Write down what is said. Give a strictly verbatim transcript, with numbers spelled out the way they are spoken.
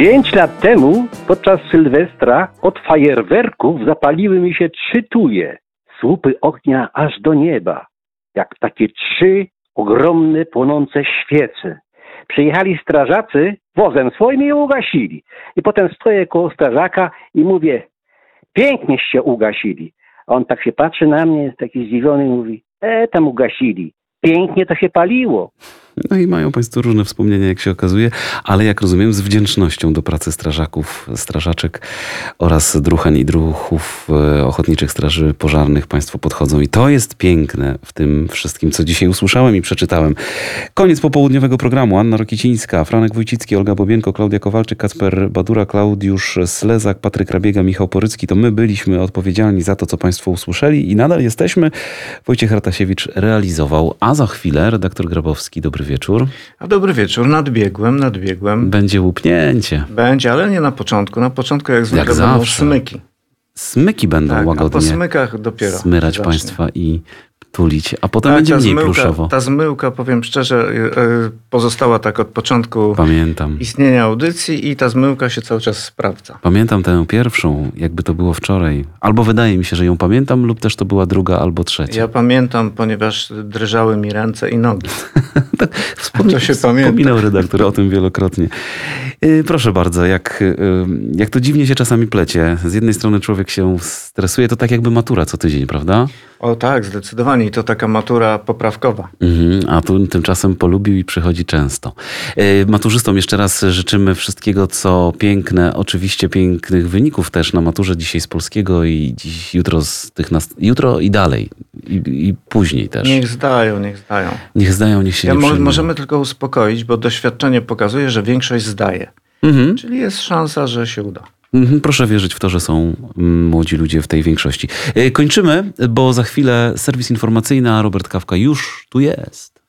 Pięć lat temu, podczas Sylwestra, od fajerwerków zapaliły mi się trzy tuje. Słupy ognia aż do nieba, jak takie trzy ogromne, płonące świece. Przyjechali strażacy, wozem swoim je ugasili. I potem stoję koło strażaka i mówię, pięknie się ugasili. A on tak się patrzy na mnie, jest taki zdziwiony i mówi, e, tam ugasili. Pięknie to się paliło. No i mają Państwo różne wspomnienia, jak się okazuje, ale jak rozumiem, z wdzięcznością do pracy strażaków, strażaczek oraz druhen i druhów Ochotniczych Straży Pożarnych Państwo podchodzą. I to jest piękne w tym wszystkim, co dzisiaj usłyszałem i przeczytałem. Koniec popołudniowego programu. Anna Rokicińska, Franek Wójcicki, Olga Bobienko, Klaudia Kowalczyk, Kacper Badura, Klaudiusz Slezak, Patryk Rabiega, Michał Porycki. To my byliśmy odpowiedzialni za to, co Państwo usłyszeli i nadal jesteśmy. Wojciech Ratasiewicz realizował, a za chwilę redaktor Grabowski. Dobry wieczór. A dobry wieczór. Nadbiegłem, nadbiegłem. Będzie łupnięcie. Będzie, ale nie na początku. Na początku jak zwykle jak będą zawsze. smyki. Smyki będą Tak, łagodnie. a po smykach dopiero smyrać zacznie. Państwa i tulić. A potem Tak, będzie ta mniej zmyłka, pluszowo. Ta zmyłka, powiem szczerze, yy, pozostała tak od początku Pamiętam. istnienia audycji i ta zmyłka się cały czas sprawdza. Pamiętam tę pierwszą, jakby to było wczoraj. Albo wydaje mi się, że ją pamiętam, lub też to była druga albo trzecia. Ja pamiętam, ponieważ drżały mi ręce i nogi. tak, wspomin- To się pamięta. Wspominał redaktor o tym wielokrotnie. Yy, proszę bardzo, jak, yy, jak to dziwnie się czasami plecie. Z jednej strony człowiek się stresuje, to tak jakby matura co tydzień, prawda? O tak, zdecydowanie. I to taka matura poprawkowa. Mhm, a tu tymczasem polubił i przychodzi często. Yy, maturzystom jeszcze raz życzymy wszystkiego, co piękne. Oczywiście pięknych wyników też na maturze dzisiaj z polskiego i dziś, jutro z tych nas... jutro i dalej. I, i później też. Niech zdają, niech zdają. Niech zdają, niech się Ja nie mo- przejmują. Możemy tylko uspokoić, bo doświadczenie pokazuje, że większość zdaje. Mhm. Czyli jest szansa, że się uda. Mhm, proszę wierzyć w to, że są mm, młodzi ludzie w tej większości. Yy, kończymy, bo za chwilę serwis informacyjny, a Robert Kawka już tu jest.